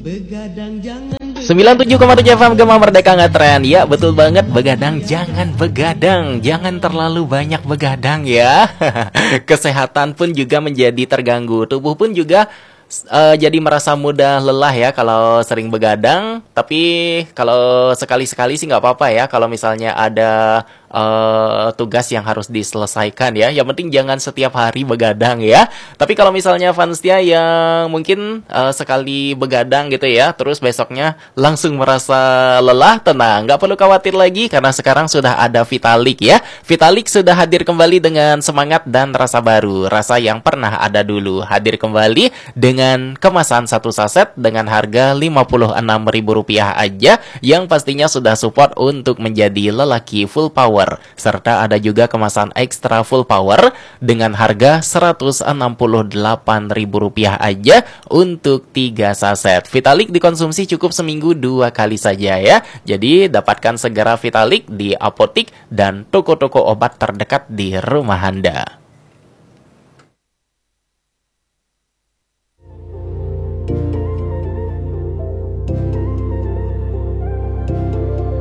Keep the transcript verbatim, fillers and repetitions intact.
sembilan puluh tujuh koma tujuh F M Gema Merdeka Ngetren. Ya betul banget, begadang jangan begadang. Jangan terlalu banyak begadang ya. Kesehatan pun juga menjadi terganggu. Tubuh pun juga Uh, jadi merasa mudah lelah ya kalau sering begadang. Tapi kalau sekali-sekali sih nggak apa-apa ya. Kalau misalnya ada uh, tugas yang harus diselesaikan ya. Yang penting jangan setiap hari begadang ya. Tapi kalau misalnya fansnya yang mungkin uh, sekali begadang gitu ya, terus besoknya langsung merasa lelah, tenang, nggak perlu khawatir lagi karena sekarang sudah ada Vitalik ya. Vitalik sudah hadir kembali dengan semangat dan rasa baru. Rasa yang pernah ada dulu hadir kembali dengan dengan kemasan satu saset dengan harga lima puluh enam ribu rupiah aja, yang pastinya sudah support untuk menjadi lelaki full power. Serta ada juga kemasan ekstra full power dengan harga seratus enam puluh delapan ribu rupiah aja untuk tiga saset. Vitalik dikonsumsi cukup seminggu dua kali saja ya. Jadi dapatkan segera Vitalik di apotik dan toko-toko obat terdekat di rumah Anda.